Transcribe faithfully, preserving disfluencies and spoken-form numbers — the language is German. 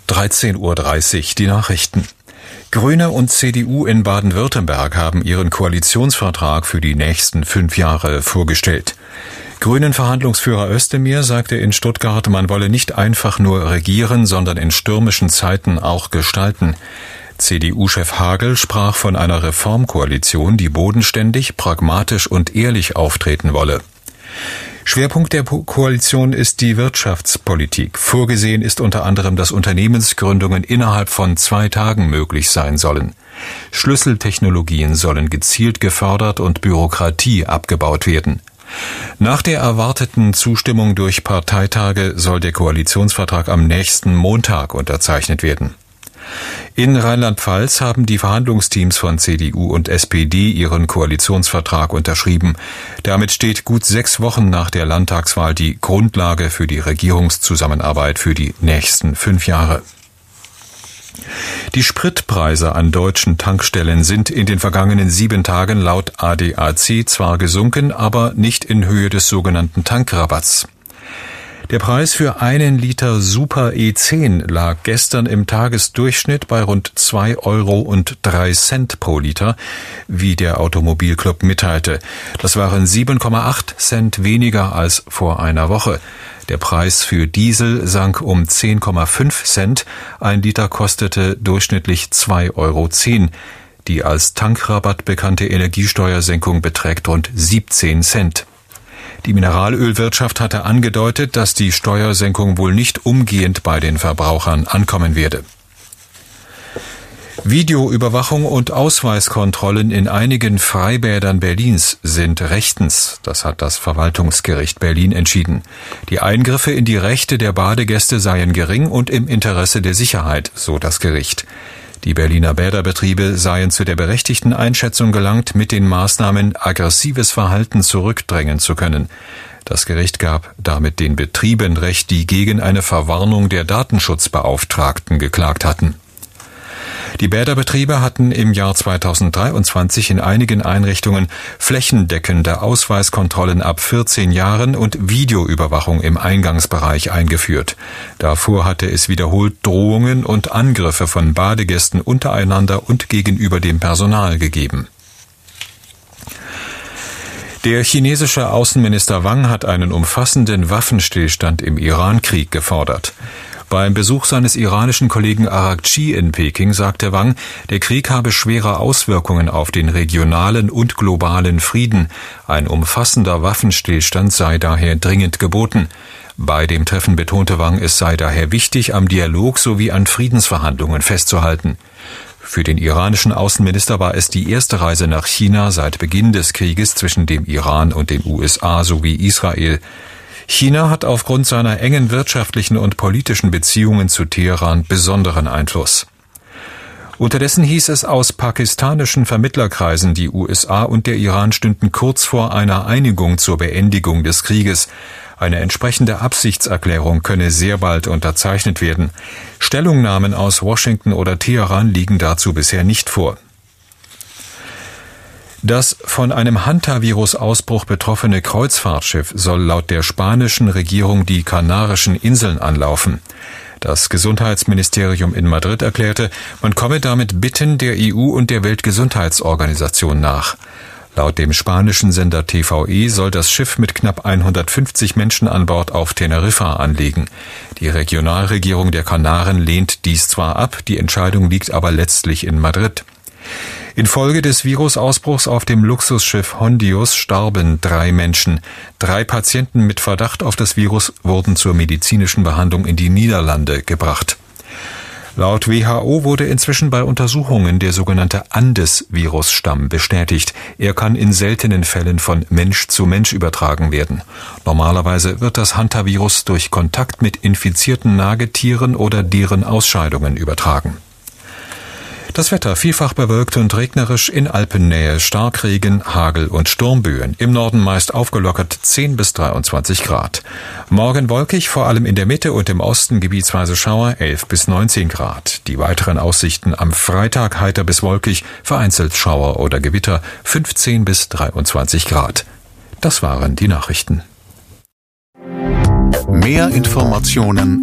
dreizehn Uhr dreißig, die Nachrichten. Grüne und C D U in Baden-Württemberg haben ihren Koalitionsvertrag für die nächsten fünf Jahre vorgestellt. Grünen-Verhandlungsführer Özdemir sagte in Stuttgart, man wolle nicht einfach nur regieren, sondern in stürmischen Zeiten auch gestalten. C D U-Chef Hagel sprach von einer Reformkoalition, die bodenständig, pragmatisch und ehrlich auftreten wolle. Schwerpunkt der Koalition ist die Wirtschaftspolitik. Vorgesehen ist unter anderem, dass Unternehmensgründungen innerhalb von zwei Tagen möglich sein sollen. Schlüsseltechnologien sollen gezielt gefördert und Bürokratie abgebaut werden. Nach der erwarteten Zustimmung durch Parteitage soll der Koalitionsvertrag am nächsten Montag unterzeichnet werden. In Rheinland-Pfalz haben die Verhandlungsteams von C D U und S P D ihren Koalitionsvertrag unterschrieben. Damit steht gut sechs Wochen nach der Landtagswahl die Grundlage für die Regierungszusammenarbeit für die nächsten fünf Jahre. Die Spritpreise an deutschen Tankstellen sind in den vergangenen sieben Tagen laut A D A C zwar gesunken, aber nicht in Höhe des sogenannten Tankrabatts. Der Preis für einen Liter Super E zehn lag gestern im Tagesdurchschnitt bei rund zwei Euro und drei Cent pro Liter, wie der Automobilclub mitteilte. Das waren sieben Komma acht Cent weniger als vor einer Woche. Der Preis für Diesel sank um zehn Komma fünf Cent. Ein Liter kostete durchschnittlich zwei Euro zehn. Die als Tankrabatt bekannte Energiesteuersenkung beträgt rund siebzehn Cent. Die Mineralölwirtschaft hatte angedeutet, dass die Steuersenkung wohl nicht umgehend bei den Verbrauchern ankommen werde. Videoüberwachung und Ausweiskontrollen in einigen Freibädern Berlins sind rechtens. Das hat das Verwaltungsgericht Berlin entschieden. Die Eingriffe in die Rechte der Badegäste seien gering und im Interesse der Sicherheit, so das Gericht. Die Berliner Bäderbetriebe seien zu der berechtigten Einschätzung gelangt, mit den Maßnahmen aggressives Verhalten zurückdrängen zu können. Das Gericht gab damit den Betrieben Recht, die gegen eine Verwarnung der Datenschutzbeauftragten geklagt hatten. Die Bäderbetriebe hatten im Jahr zweitausenddreiundzwanzig in einigen Einrichtungen flächendeckende Ausweiskontrollen ab vierzehn Jahren und Videoüberwachung im Eingangsbereich eingeführt. Davor hatte es wiederholt Drohungen und Angriffe von Badegästen untereinander und gegenüber dem Personal gegeben. Der chinesische Außenminister Wang hat einen umfassenden Waffenstillstand im Iran-Krieg gefordert. Beim Besuch seines iranischen Kollegen Araghchi in Peking sagte Wang, der Krieg habe schwere Auswirkungen auf den regionalen und globalen Frieden. Ein umfassender Waffenstillstand sei daher dringend geboten. Bei dem Treffen betonte Wang, es sei daher wichtig, am Dialog sowie an Friedensverhandlungen festzuhalten. Für den iranischen Außenminister war es die erste Reise nach China seit Beginn des Krieges zwischen dem Iran und den U S A sowie Israel. China hat aufgrund seiner engen wirtschaftlichen und politischen Beziehungen zu Teheran besonderen Einfluss. Unterdessen hieß es aus pakistanischen Vermittlerkreisen, die U S A und der Iran stünden kurz vor einer Einigung zur Beendigung des Krieges. Eine entsprechende Absichtserklärung könne sehr bald unterzeichnet werden. Stellungnahmen aus Washington oder Teheran liegen dazu bisher nicht vor. Das von einem Hantavirus-Ausbruch betroffene Kreuzfahrtschiff soll laut der spanischen Regierung die Kanarischen Inseln anlaufen. Das Gesundheitsministerium in Madrid erklärte, man komme damit Bitten der E U und der Weltgesundheitsorganisation nach. Laut dem spanischen Sender T V E soll das Schiff mit knapp hundertfünfzig Menschen an Bord auf Teneriffa anlegen. Die Regionalregierung der Kanaren lehnt dies zwar ab, die Entscheidung liegt aber letztlich in Madrid. Infolge des Virusausbruchs auf dem Luxusschiff Hondius starben drei Menschen. Drei Patienten mit Verdacht auf das Virus wurden zur medizinischen Behandlung in die Niederlande gebracht. Laut W H O wurde inzwischen bei Untersuchungen der sogenannte Andes-Virusstamm bestätigt. Er kann in seltenen Fällen von Mensch zu Mensch übertragen werden. Normalerweise wird das Hantavirus durch Kontakt mit infizierten Nagetieren oder deren Ausscheidungen übertragen. Das Wetter vielfach bewölkt und regnerisch, in Alpennähe Starkregen, Hagel und Sturmböen. Im Norden meist aufgelockert zehn bis dreiundzwanzig Grad. Morgen wolkig, vor allem in der Mitte und im Osten gebietsweise Schauer, elf bis neunzehn Grad. Die weiteren Aussichten am Freitag heiter bis wolkig, vereinzelt Schauer oder Gewitter, fünfzehn bis dreiundzwanzig Grad. Das waren die Nachrichten. Mehr Informationen